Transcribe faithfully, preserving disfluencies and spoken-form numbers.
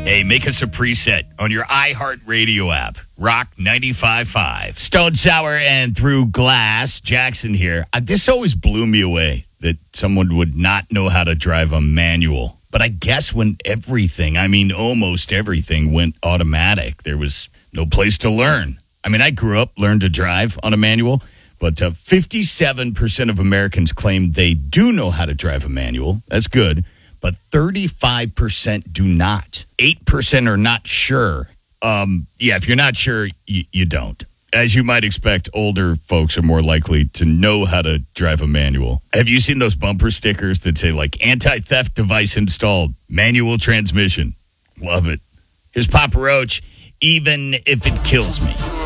Hey, make us a preset on your iHeartRadio app. Rock ninety-five point five. Stone Sour and Through Glass. Jackson here. Uh, this always blew me away that someone would not know how to drive a manual. But I guess when everything, I mean almost everything, went automatic, there was no place to learn. I mean, I grew up, learned to drive on a manual, but uh, fifty-seven percent of Americans claim they do know how to drive a manual. That's good. But thirty-five percent do not. eight percent are not sure. Um, yeah, if you're not sure, you, you don't. As you might expect, older folks are more likely to know how to drive a manual. Have you seen those bumper stickers that say, like, anti-theft device installed, manual transmission? Love it. Here's Papa Roach, Even If It Kills Me.